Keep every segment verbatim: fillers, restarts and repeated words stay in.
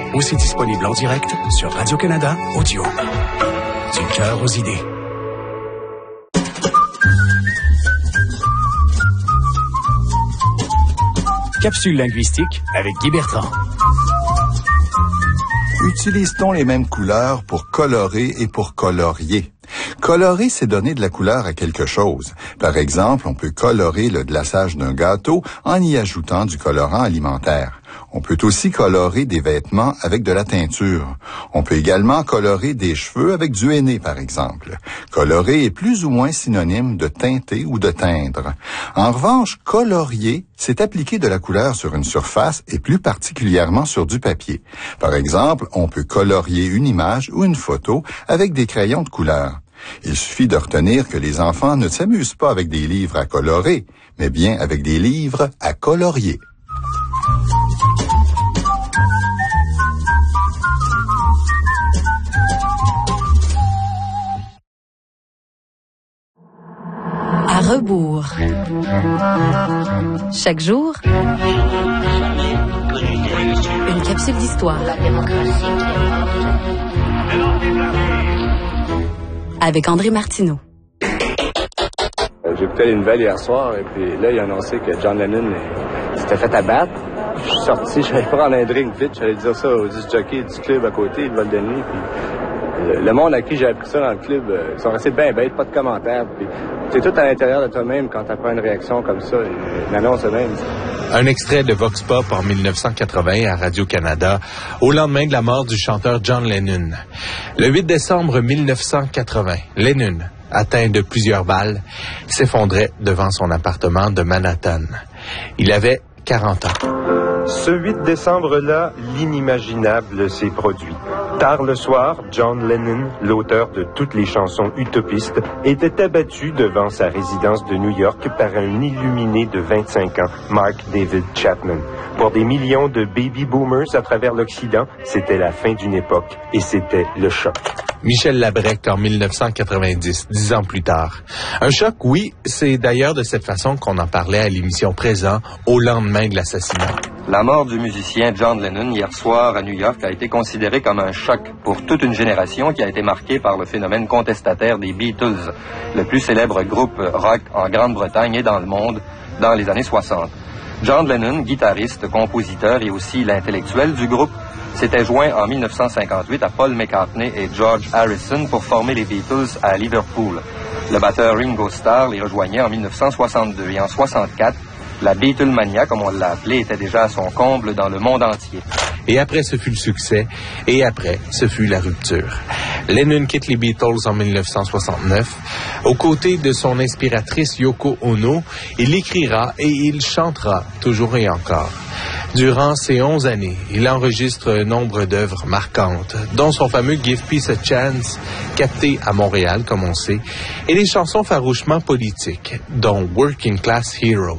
Aussi disponible en direct sur Radio-Canada Audio. Du cœur aux idées. Capsule linguistique avec Guy Bertrand. Utilise-t-on les mêmes couleurs pour colorer et pour colorier? Colorer, c'est donner de la couleur à quelque chose. Par exemple, on peut colorer le glaçage d'un gâteau en y ajoutant du colorant alimentaire. On peut aussi colorer des vêtements avec de la teinture. On peut également colorer des cheveux avec du henné, par exemple. Colorer est plus ou moins synonyme de teinter ou de teindre. En revanche, colorier, c'est appliquer de la couleur sur une surface et plus particulièrement sur du papier. Par exemple, on peut colorier une image ou une photo avec des crayons de couleur. Il suffit de retenir que les enfants ne s'amusent pas avec des livres à colorer, mais bien avec des livres à colorier. À rebours. Chaque jour, une capsule d'histoire. La démocratie. Avec André Martineau. J'écoutais les nouvelles hier soir et puis là, il a annoncé que John Lennon s'était fait abattre. Je suis sorti, j'allais prendre un drink vite, j'allais dire ça au disc jockey du club à côté, il va le donner. Puis le, le monde à qui j'ai appris ça dans le club, euh, ils sont restés bien bêtes, pas de commentaires. Puis c'est tout à l'intérieur de toi-même quand tu apprends une réaction comme ça, une annonce même. Un extrait de Vox Pop en dix-neuf cent quatre-vingts à Radio-Canada, au lendemain de la mort du chanteur John Lennon. Le huit décembre dix-neuf cent quatre-vingts, Lennon, atteint de plusieurs balles, s'effondrait devant son appartement de Manhattan. Il avait quarante ans. Ce huit décembre-là, l'inimaginable s'est produit. Tard le soir, John Lennon, l'auteur de toutes les chansons utopistes, était abattu devant sa résidence de New York par un illuminé de vingt-cinq ans, Mark David Chapman. Pour des millions de baby boomers à travers l'Occident, c'était la fin d'une époque et c'était le choc. Michel Labrec en dix-neuf cent quatre-vingt-dix, dix ans plus tard. Un choc, oui, c'est d'ailleurs de cette façon qu'on en parlait à l'émission Présent au lendemain de l'assassinat. La mort du musicien John Lennon hier soir à New York a été considérée comme un choc pour toute une génération qui a été marquée par le phénomène contestataire des Beatles, le plus célèbre groupe rock en Grande-Bretagne et dans le monde dans les années soixante. John Lennon, guitariste, compositeur et aussi l'intellectuel du groupe, s'était joint en dix-neuf cent cinquante-huit à Paul McCartney et George Harrison pour former les Beatles à Liverpool. Le batteur Ringo Starr les rejoignait en dix-neuf cent soixante-deux et en soixante-quatre, la Beatlemania, comme on l'a appelée, était déjà à son comble dans le monde entier. Et après, ce fut le succès, et après, ce fut la rupture. Lennon quitte les Beatles en dix-neuf cent soixante-neuf. Aux côtés de son inspiratrice Yoko Ono, il écrira et il chantera toujours et encore. Durant ces onze années, il enregistre nombre d'œuvres marquantes, dont son fameux Give Peace a Chance, capté à Montréal, comme on sait, et des chansons farouchement politiques, dont Working Class Hero.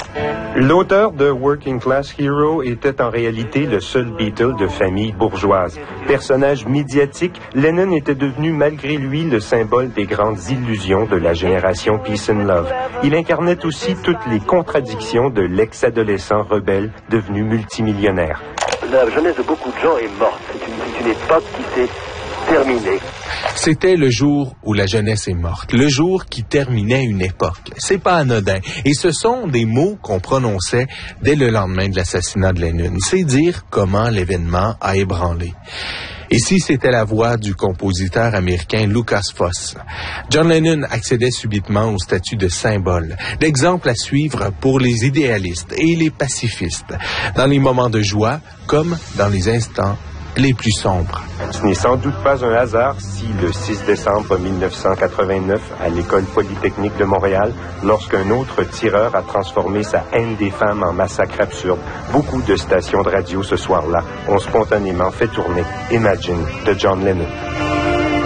L'auteur de Working Class Hero était en réalité le seul Beatle de famille bourgeoise. Personnage médiatique, Lennon était devenu malgré lui le symbole des grandes illusions de la génération Peace and Love. Il incarnait aussi toutes les contradictions de l'ex-adolescent rebelle devenu multimillionnaire. La jeunesse de beaucoup de gens est morte. C'est une, c'est une époque qui s'est terminée. C'était le jour où la jeunesse est morte, le jour qui terminait une époque. C'est pas anodin. Et ce sont des mots qu'on prononçait dès le lendemain de l'assassinat de Lennon. C'est dire comment l'événement a ébranlé. Ici, c'était la voix du compositeur américain Lucas Foss. John Lennon accédait subitement au statut de symbole, l'exemple à suivre pour les idéalistes et les pacifistes, dans les moments de joie comme dans les instants les plus sombres. Ce n'est sans doute pas un hasard si le six décembre dix-neuf cent quatre-vingt-neuf, à l'École polytechnique de Montréal, lorsqu'un autre tireur a transformé sa haine des femmes en massacre absurde, beaucoup de stations de radio ce soir-là ont spontanément fait tourner Imagine de John Lennon.